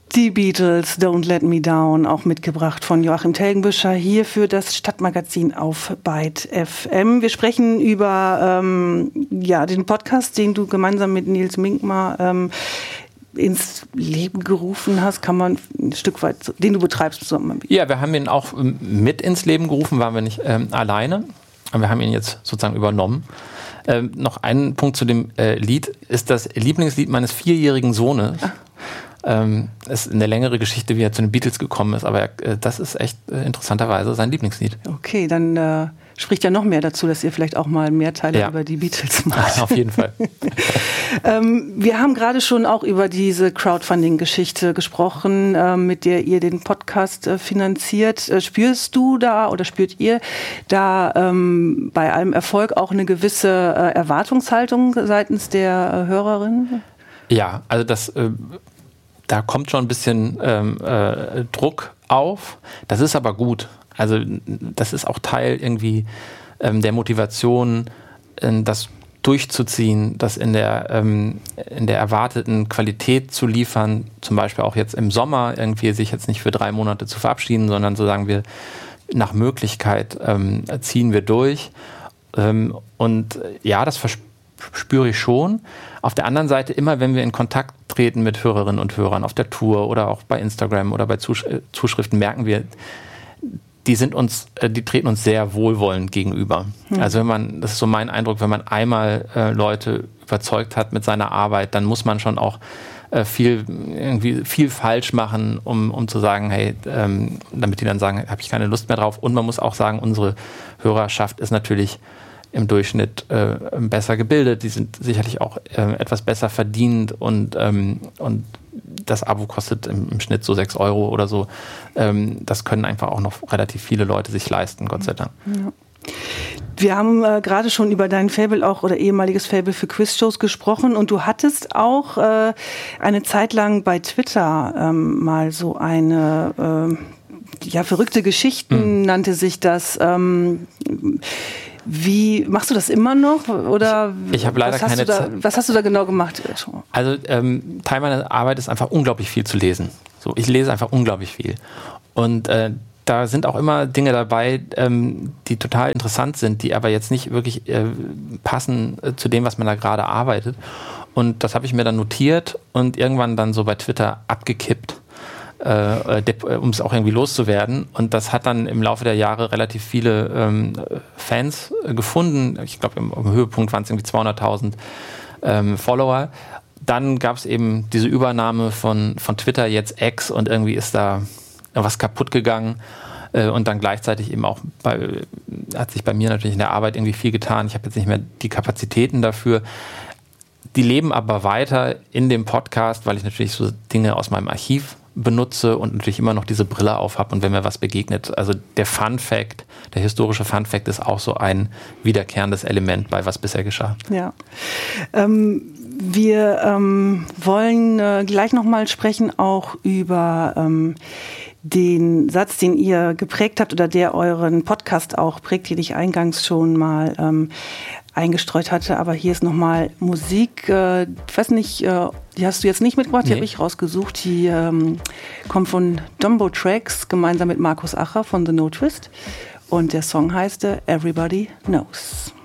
Die Beatles, Don't Let Me Down, auch mitgebracht von Joachim Telgenbüscher hier für das Stadtmagazin auf Byte FM. Wir sprechen über den Podcast, den du gemeinsam mit Nils Minkmar ins Leben gerufen hast, kann man ein Stück weit, den du betreibst zusammen. Ja, wir haben ihn auch mit ins Leben gerufen, waren wir nicht alleine. Wir haben ihn jetzt sozusagen übernommen. Noch ein Punkt zu dem Lied, ist das Lieblingslied meines 4-jährigen Sohnes. Ist eine längere Geschichte, wie er zu den Beatles gekommen ist, aber das ist echt interessanterweise sein Lieblingslied. Okay, dann spricht ja noch mehr dazu, dass ihr vielleicht auch mal Mehrteile über die Beatles macht. Auf jeden Fall. Wir haben gerade schon auch über diese Crowdfunding-Geschichte gesprochen, mit der ihr den Podcast finanziert. Spürst du da oder spürt ihr da bei allem Erfolg auch eine gewisse Erwartungshaltung seitens der Hörerin? Ja, also da kommt schon ein bisschen Druck auf. Das ist aber gut. Also das ist auch Teil irgendwie der Motivation, das durchzuziehen, das in der erwarteten Qualität zu liefern. Zum Beispiel auch jetzt im Sommer irgendwie sich jetzt nicht für 3 Monate zu verabschieden, sondern so sagen wir, nach Möglichkeit ziehen wir durch. Und ja, das spüre ich schon. Auf der anderen Seite, immer wenn wir in Kontakt treten mit Hörerinnen und Hörern auf der Tour oder auch bei Instagram oder bei Zuschriften, merken wir, die treten uns sehr wohlwollend gegenüber. Also das ist so mein Eindruck, wenn man einmal Leute überzeugt hat mit seiner Arbeit, dann muss man schon auch viel falsch machen, um zu sagen, hey, damit die dann sagen, habe ich keine Lust mehr drauf. Und man muss auch sagen, unsere Hörerschaft ist natürlich im Durchschnitt besser gebildet, die sind sicherlich auch etwas besser verdient und das Abo kostet im Schnitt so 6 Euro oder so. Das können einfach auch noch relativ viele Leute sich leisten, Gott sei Dank. Ja. Wir haben gerade schon über dein Faible auch oder ehemaliges Faible für Quizshows gesprochen und du hattest auch eine Zeit lang bei Twitter mal so eine verrückte Geschichten nannte sich das. Wie machst du das immer noch? Oder ich habe leider keine Zeit. Was hast du da genau gemacht? Also Teil meiner Arbeit ist einfach unglaublich viel zu lesen. So, ich lese einfach unglaublich viel. Und da sind auch immer Dinge dabei, die total interessant sind, die aber jetzt nicht wirklich passen zu dem, was man da gerade arbeitet. Und das habe ich mir dann notiert und irgendwann dann so bei Twitter abgekippt, um es auch irgendwie loszuwerden. Und das hat dann im Laufe der Jahre relativ viele Fans gefunden. Ich glaube, im Höhepunkt waren es irgendwie 200.000 Follower. Dann gab es eben diese Übernahme von Twitter, jetzt X, und irgendwie ist da was kaputt gegangen. Und dann gleichzeitig eben auch hat sich bei mir natürlich in der Arbeit irgendwie viel getan. Ich habe jetzt nicht mehr die Kapazitäten dafür. Die leben aber weiter in dem Podcast, weil ich natürlich so Dinge aus meinem Archiv benutze und natürlich immer noch diese Brille auf habe und wenn mir was begegnet. Also der Fun-Fact, der historische Fun-Fact ist auch so ein wiederkehrendes Element bei Was bisher geschah. Ja. Wir wollen gleich nochmal sprechen auch über den Satz, den ihr geprägt habt oder der euren Podcast auch prägt, den ich eingangs schon mal eingestreut hatte, aber hier ist nochmal Musik. Ich weiß nicht, die hast du jetzt nicht mitgebracht, die habe ich rausgesucht. Die kommt von Dumbo Tracks, gemeinsam mit Markus Acher von The No Twist. Und der Song heißt Everybody Knows.